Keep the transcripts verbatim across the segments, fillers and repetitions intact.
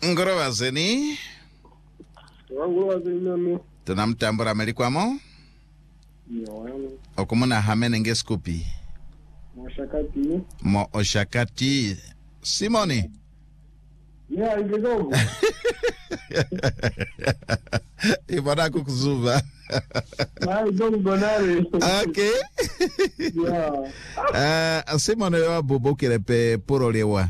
Ngoro wazeni. Ngoro wazeni nami. Tunamtambura melikwamo. Yo. Okumuna hamene ngeskupi. Moshakati. Mo oshakati. Simoni. Yeah, igegogo. Ibona kukuzuva. Ah, igegogo bonare. Okay. Yeah. Uh, Simoni wa bobo kirepe puro lewa.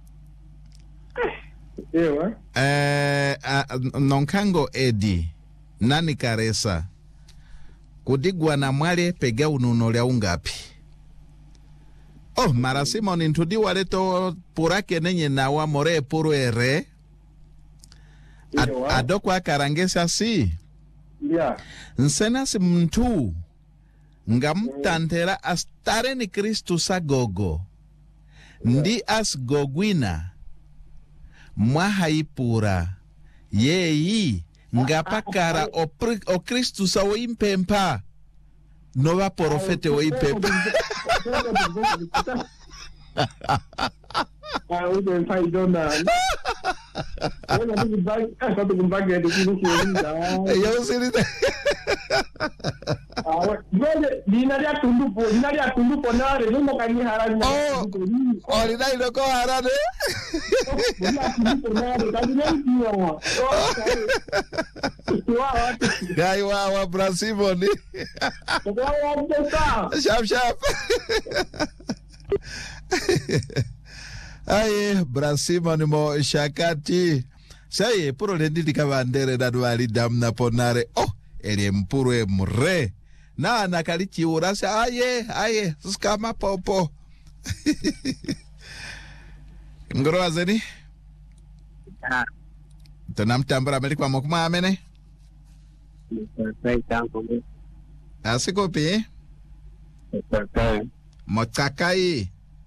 Ewa. Eh, uh, nonkango edi. Nani karesa. Kudigwa na mwale pega ununolea ungapi. Oh, mara Simoni ntudi waleto purake nenye na wa more puru ere. Ad, adokwa karangesa si. Yeah. Nsena si mtu. Nga mtantera astare ni Kristu sa gogo. Ndi as gogwina. Mwahaipura. Yeyi. Nga pakara o, o Kristu sa wo impempa. Nova profete wo impempa. Ah, we don't fight dona. Wala tu bag, ah, tu bag de kini kini. Yo sini. Ah, gole dinaria tundu po, dinaria tundu po na re no kani harani. Oh, oh, dinaria no ko harane. Dinaria tundu po na re kani ndio. Gai wa wa Brasimo ni. Wa wa Sharp sharp. Aye, Brasimo ni mo shakati. Saye, puro lenditi kabandere na duwali damna ponare. Oh, ele mpuru e mre. Na nakalichi urase. Aye, aye, skama popo. Ngoro wazeni? Ah. Tunamtambura melikwa mokuma amene? Asiko pi? Motakai.